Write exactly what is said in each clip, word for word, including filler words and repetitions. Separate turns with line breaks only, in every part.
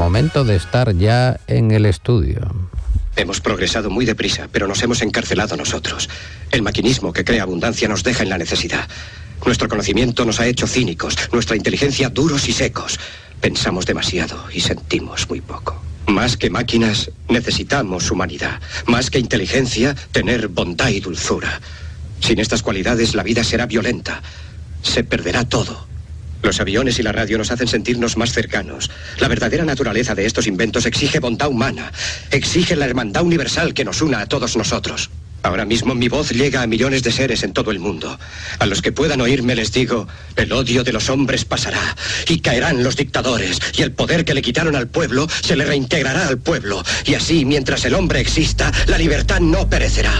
Momento de estar ya en el estudio.
Hemos progresado muy deprisa, pero nos hemos encarcelado nosotros. El maquinismo que crea abundancia nos deja en la necesidad. Nuestro conocimiento nos ha hecho cínicos, nuestra inteligencia duros y secos. Pensamos demasiado y sentimos muy poco. Más que máquinas, necesitamos humanidad. Más que inteligencia, tener bondad y dulzura. Sin estas cualidades, la vida será violenta. Se perderá todo. Los aviones y la radio nos hacen sentirnos más cercanos. La verdadera naturaleza de estos inventos exige bondad humana. Exige la hermandad universal que nos una a todos nosotros. Ahora mismo mi voz llega a millones de seres en todo el mundo. A los que puedan oírme les digo, el odio de los hombres pasará y caerán los dictadores y el poder que le quitaron al pueblo se le reintegrará al pueblo. Y así, mientras el hombre exista, la libertad no perecerá.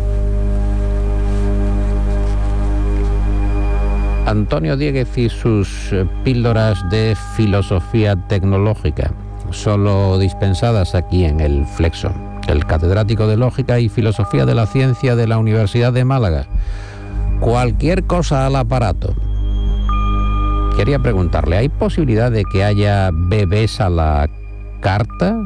Antonio Dieguez y sus píldoras de filosofía tecnológica, solo dispensadas aquí en el Flexo. El catedrático de Lógica y Filosofía de la Ciencia de la Universidad de Málaga. Cualquier cosa al aparato. Quería preguntarle, ¿hay posibilidad de que haya bebés a la carta?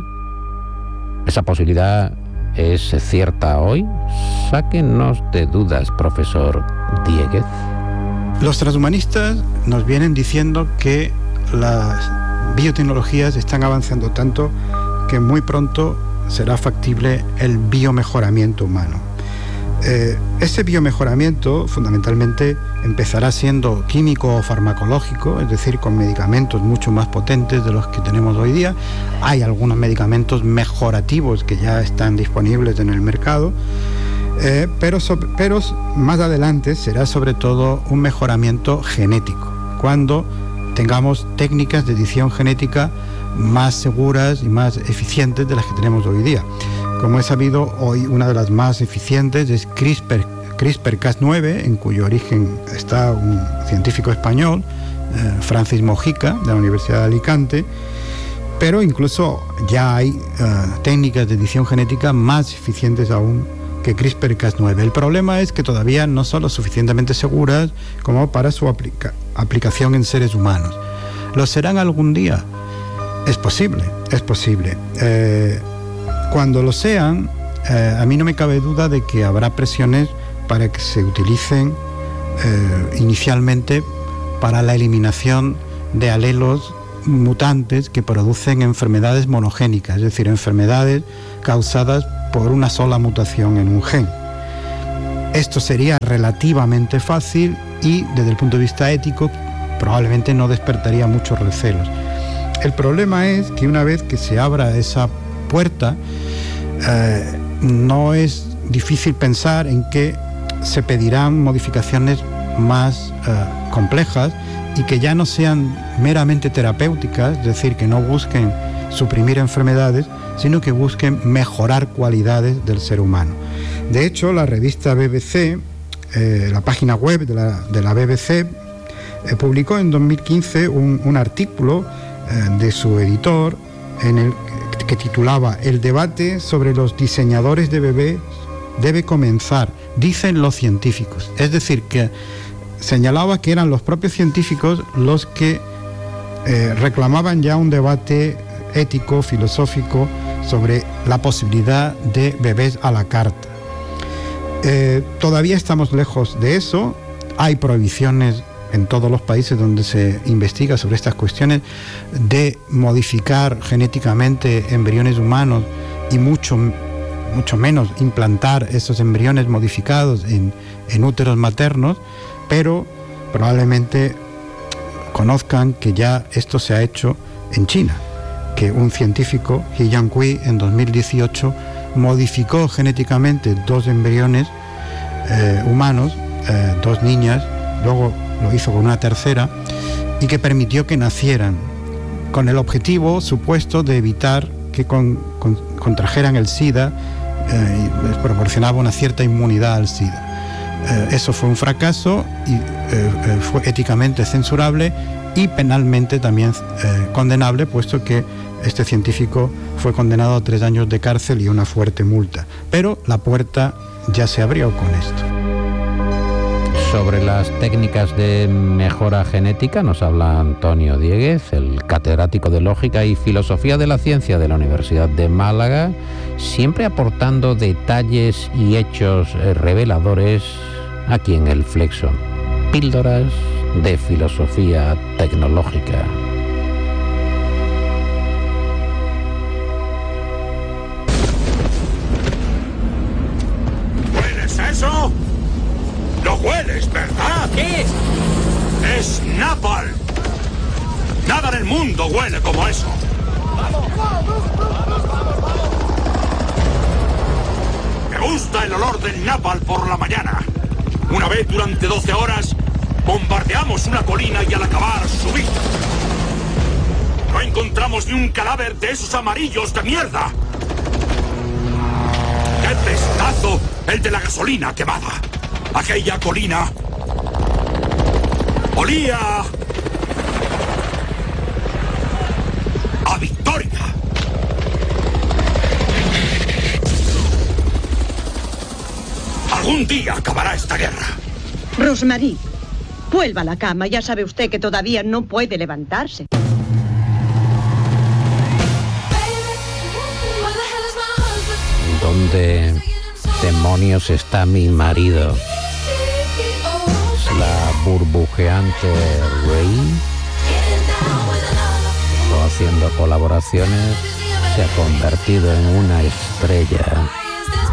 ¿Esa posibilidad es cierta hoy? Sáquenos de dudas, profesor Dieguez.
Los transhumanistas nos vienen diciendo que las biotecnologías están avanzando tanto que muy pronto será factible el biomejoramiento humano. Eh, ese biomejoramiento fundamentalmente empezará siendo químico o farmacológico, es decir, con medicamentos mucho más potentes de los que tenemos hoy día. Hay algunos medicamentos mejorativos que ya están disponibles en el mercado. Eh, pero, so, pero más adelante será sobre todo un mejoramiento genético, cuando tengamos técnicas de edición genética más seguras y más eficientes de las que tenemos hoy día. Como he sabido, hoy una de las más eficientes es CRISPR, CRISPR Cas nueve, en cuyo origen está un científico español, eh, Francis Mojica, de la Universidad de Alicante, pero incluso ya hay eh, técnicas de edición genética más eficientes aún que CRISPR Cas nueve. El problema es que todavía no son lo suficientemente seguras como para su aplica- aplicación en seres humanos. ¿Lo serán algún día? Es posible, es posible. Eh, cuando lo sean, eh, a mí no me cabe duda de que habrá presiones para que se utilicen eh, inicialmente para la eliminación de alelos mutantes que producen enfermedades monogénicas, es decir, enfermedades causadas por una sola mutación en un gen. Esto sería relativamente fácil y, desde el punto de vista ético, probablemente no despertaría muchos recelos. El problema es que una vez que se abra esa puerta, eh, no es difícil pensar en que se pedirán modificaciones más eh, complejas y que ya no sean meramente terapéuticas, es decir, que no busquen suprimir enfermedades, sino que busquen mejorar cualidades del ser humano. De hecho, la revista B B C, eh, la página web de la, de la B B C, eh, publicó en dos mil quince un, un artículo eh, de su editor en el que titulaba «El debate sobre los diseñadores de bebés debe comenzar, dicen los científicos». Es decir, que señalaba que eran los propios científicos los que eh, reclamaban ya un debate ético, filosófico, sobre la posibilidad de bebés a la carta. Eh, todavía estamos lejos de eso. Hay prohibiciones en todos los países donde se investiga sobre estas cuestiones de modificar genéticamente embriones humanos y mucho, mucho menos implantar esos embriones modificados en, en úteros maternos, pero probablemente conozcan que ya esto se ha hecho en China, que un científico, He Jiankui, en dos mil dieciocho modificó genéticamente dos embriones eh, humanos, eh, dos niñas, luego lo hizo con una tercera, y que permitió que nacieran, con el objetivo supuesto de evitar que con, con, contrajeran el SIDA, eh, y les proporcionaba una cierta inmunidad al SIDA. Eh, eso fue un fracaso y eh, eh, fue éticamente censurable y penalmente también eh, condenable, puesto que este científico fue condenado a tres años de cárcel y una fuerte multa. Pero la puerta ya se abrió con esto.
Sobre las técnicas de mejora genética nos habla Antonio Dieguez, el catedrático de Lógica y Filosofía de la Ciencia de la Universidad de Málaga, siempre aportando detalles y hechos reveladores aquí en el Flexo. Píldoras de filosofía tecnológica.
¿Hueles eso? ¡Lo hueles, verdad!
¿Qué es?
¡Es napalm! Nada en el mundo huele como eso. Me gusta el olor del napalm por la mañana. Una vez durante doce horas, bombardeamos una colina y al acabar subí. No encontramos ni un cadáver de esos amarillos de mierda. ¡Qué pestazo el de la gasolina quemada! Aquella colina olía a victoria. Algún día acabará esta guerra.
Rosemarie, vuelva a la cama. Ya sabe usted que todavía no puede levantarse.
¿Dónde demonios está mi marido? ¿Es la burbujeante Rey? O haciendo colaboraciones se ha convertido en una estrella.